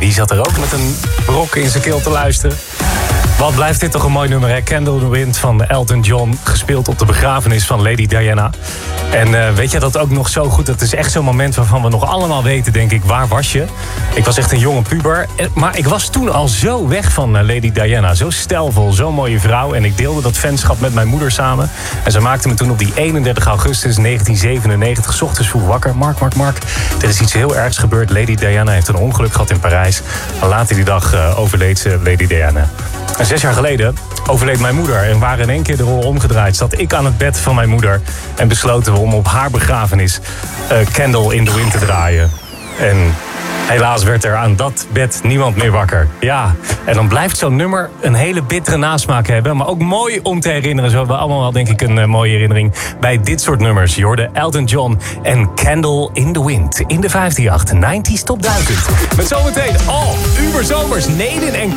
die zat er ook met een brok in zijn keel te luisteren. Wat blijft dit toch een mooi nummer, hè? Candle in the Wind van Elton John, gespeeld op de begrafenis van Lady Diana. En weet je dat ook nog zo goed? Dat is echt zo'n moment waarvan we nog allemaal weten, denk ik, waar was je? Ik was echt een jonge puber, maar ik was toen al zo weg van Lady Diana. Zo stijlvol, zo'n mooie vrouw. En ik deelde dat fanschap met mijn moeder samen. En ze maakte me toen op die 31 augustus 1997 's ochtends vroeg wakker. Mark, er is iets heel ergs gebeurd. Lady Diana heeft een ongeluk gehad in Parijs. En later die dag overleed ze, Lady Diana. En 6 jaar geleden overleed mijn moeder en waren in één keer de rol omgedraaid. Zat ik aan het bed van mijn moeder en besloten we om op haar begrafenis Candle in the Wind te draaien. En helaas werd er aan dat bed niemand meer wakker. Ja, en dan blijft zo'n nummer een hele bittere nasmaak hebben. Maar ook mooi om te herinneren. Zo hebben we allemaal wel, denk ik, een mooie herinnering bij dit soort nummers. Je hoorde Elton John en Candle in the Wind in de 538 90's Top 1000. Met zometeen, uberzomers, Neden en